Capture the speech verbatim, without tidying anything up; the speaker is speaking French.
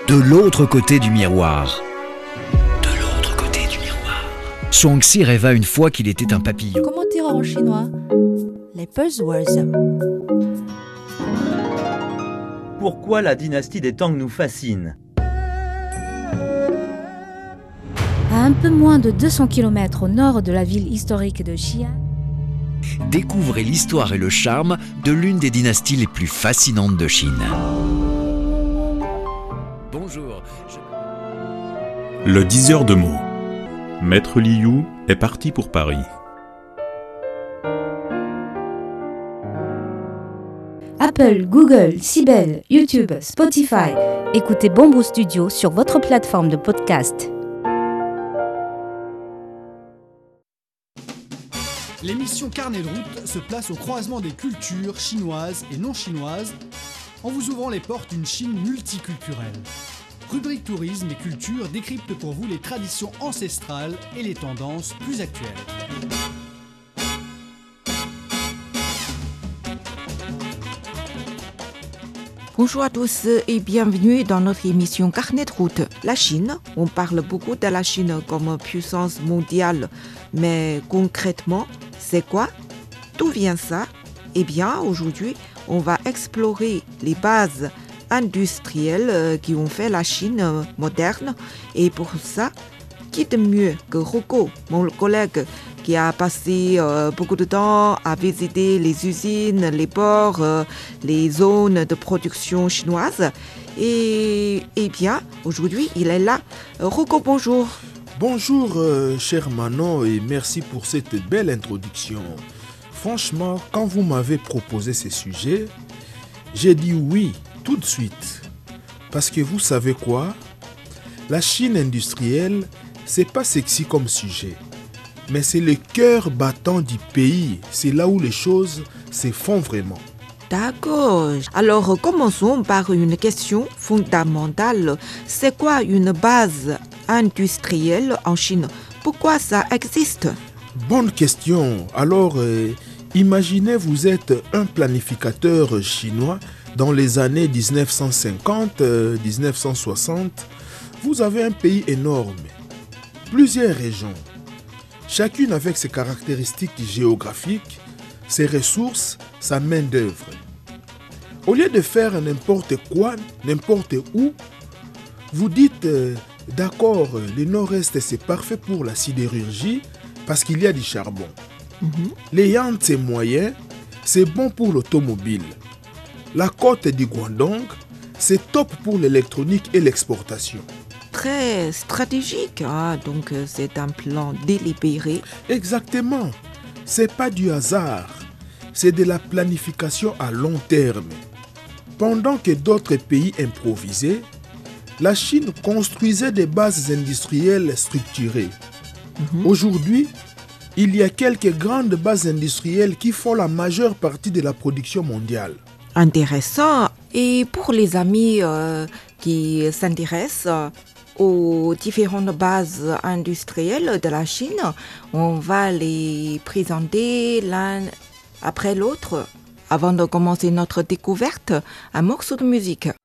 de l'autre côté du miroir. De l'autre côté du miroir. Chuangzi rêva une fois qu'il était un papillon. Comment dire en chinois? Les buzzwords. Pourquoi la dynastie des Tang nous fascine? À un peu moins de deux cents kilomètres au nord de la ville historique de Xi'an, Découvrez l'histoire et le charme de l'une des dynasties les plus fascinantes de Chine. Bonjour. Je... Le diseur de mots. Maître Liu est parti pour Paris. Apple, Google, Sibel, YouTube, Spotify. Écoutez Bamboo Studio sur votre plateforme de podcast. L'émission Carnet de route se place au croisement des cultures chinoises et non chinoises en vous ouvrant les portes d'une Chine multiculturelle. Rubrique tourisme et culture décrypte pour vous les traditions ancestrales et les tendances plus actuelles. Bonjour à tous et bienvenue dans notre émission Carnet de route. La Chine, on parle beaucoup de la Chine comme puissance mondiale, mais concrètement, c'est quoi? D'où vient ça? Eh bien, aujourd'hui, on va explorer les bases industrielles qui ont fait la Chine moderne. Et pour ça, qui de mieux que Rocco, mon collègue, qui a passé euh, beaucoup de temps à visiter les usines, les ports, euh, les zones de production chinoises. Et, et bien, aujourd'hui, il est là. Rocco, bonjour. Bonjour, euh, cher Manon, et merci pour cette belle introduction. Franchement, quand vous m'avez proposé ces sujets, j'ai dit oui, tout de suite. Parce que vous savez quoi? La Chine industrielle, c'est pas sexy comme sujet. Mais c'est le cœur battant du pays. C'est là où les choses se font vraiment. D'accord. Alors, commençons par une question fondamentale. C'est quoi une base industrielle en Chine? Pourquoi ça existe? Bonne question. Alors, euh, imaginez vous êtes un planificateur chinois dans les années dix-neuf cent cinquante, euh, dix-neuf cent soixante. Vous avez un pays énorme. Plusieurs régions. Chacune avec ses caractéristiques géographiques, ses ressources, sa main-d'œuvre. Au lieu de faire n'importe quoi, n'importe où, vous dites euh, d'accord, le nord-est c'est parfait pour la sidérurgie parce qu'il y a du charbon. Mm-hmm. Les Yantes c'est moyen, c'est bon pour l'automobile. La côte du Guangdong, c'est top pour l'électronique et l'exportation. Très stratégique, hein? Donc c'est un plan délibéré. Exactement, c'est pas du hasard, c'est de la planification à long terme. Pendant que d'autres pays improvisaient, la Chine construisait des bases industrielles structurées. Mm-hmm. Aujourd'hui, il y a quelques grandes bases industrielles qui font la majeure partie de la production mondiale. Intéressant. Et pour les amis euh, qui s'intéressent aux différentes bases industrielles de la Chine, on va les présenter l'un après l'autre. Avant de commencer notre découverte, un morceau de musique.